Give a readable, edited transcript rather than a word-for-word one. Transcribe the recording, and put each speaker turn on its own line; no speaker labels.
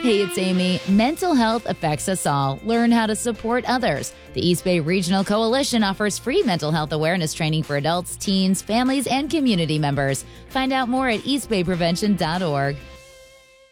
Hey, it's Amy. Mental health affects us all. Learn how to support others. The East Bay Regional Coalition offers free mental health awareness training for adults, teens, families, and community members. Find out more at eastbayprevention.org.